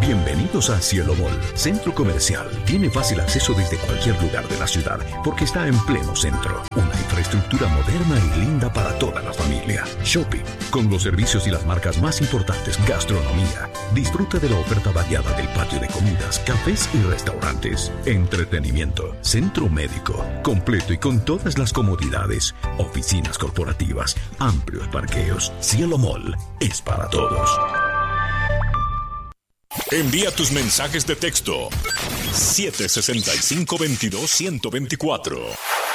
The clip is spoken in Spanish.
Bienvenidos a Cielo Mall, centro comercial. Tiene fácil acceso desde cualquier lugar de la ciudad porque está en pleno centro. Una infraestructura moderna y linda para toda la familia. Shopping, con los servicios y las marcas más importantes. Gastronomía. Disfruta de la oferta variada del patio de comidas, cafés y restaurantes. Entretenimiento. Centro médico, completo y con todas las comodidades. Oficinas corporativas. Amplios parqueos. Cielo Mall es para todos. Envía tus mensajes de texto 765-22-124